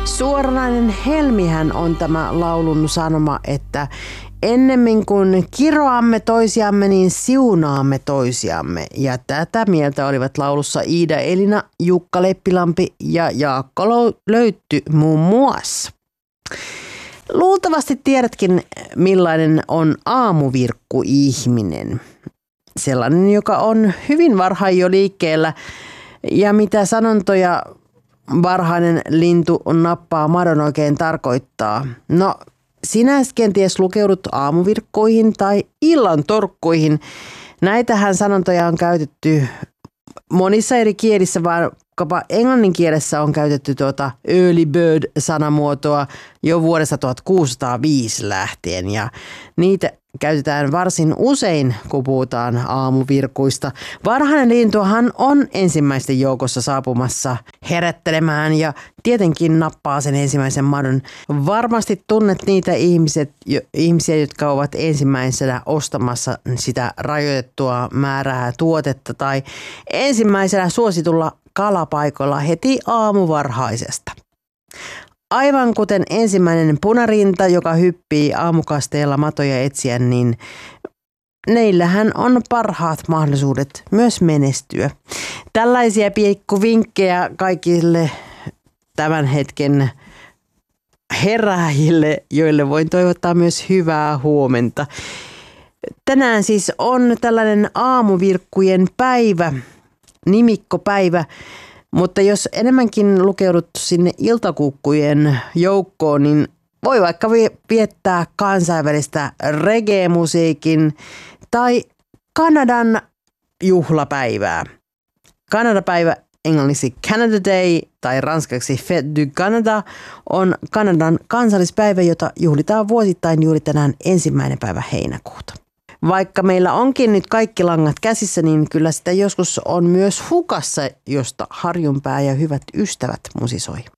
Suoranainen helmihän on tämä laulun sanoma, että ennemmin kuin kiroamme toisiamme, niin siunaamme toisiamme. Ja tätä mieltä olivat laulussa Iida Elina, Jukka Leppilampi ja Jaakko Löytty muun muassa. Luultavasti tiedätkin, millainen on aamuvirkku-ihminen. Sellainen, joka on hyvin varhain jo liikkeellä ja mitä sanontoja varhainen lintu nappaa madon oikein tarkoittaa. No, sinä kenties lukeudut aamuvirkkoihin tai illan torkkuihin. Näitähän sanontoja on käytetty monissa eri kielissä, vaikkapa englannin kielessä on käytetty early bird-sanamuotoa jo vuodesta 1605 lähtien ja niitä käytetään varsin usein, kun puhutaan aamuvirkuista. Varhainen lintuhan on ensimmäisten joukossa saapumassa herättelemään ja tietenkin nappaa sen ensimmäisen madon. Varmasti tunnet niitä ihmisiä, jotka ovat ensimmäisenä ostamassa sitä rajoitettua määrää tuotetta tai ensimmäisenä suositulla kalapaikoilla heti aamuvarhaisesta. Aivan kuten ensimmäinen punarinta, joka hyppii aamukasteella matoja etsiä, niin neillähän on parhaat mahdollisuudet myös menestyä. Tällaisia pikkuvinkkejä kaikille tämän hetken herääjille, joille voin toivottaa myös hyvää huomenta. Tänään siis on tällainen aamuvirkkujen päivä, nimikkopäivä. Mutta jos enemmänkin lukeudut sinne iltakukkujen joukkoon, niin voi vaikka viettää kansainvälistä reggae-musiikin tai Kanadan juhlapäivää. Kanadapäivä, englanniksi Canada Day tai ranskaksi Fête du Canada, on Kanadan kansallispäivä, jota juhlitaan vuosittain juuri tänään 1. päivä heinäkuuta. Vaikka meillä onkin nyt kaikki langat käsissä, niin kyllä sitä joskus on myös hukassa, josta Harjunpää ja hyvät ystävät musisoi.